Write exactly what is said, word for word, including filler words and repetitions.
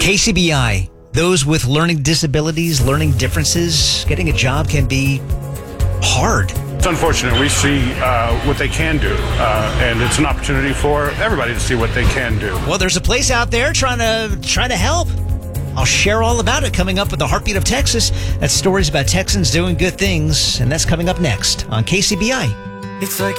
K C B I, those with learning disabilities, learning differences, getting a job can be hard. It's unfortunate. We see uh, what they can do, uh, and it's an opportunity for everybody to see what they can do. Well, there's a place out there trying to trying to help. I'll share all about it coming up with the Heartbeat of Texas. That's stories about Texans doing good things, and that's coming up next on K C B I. It's like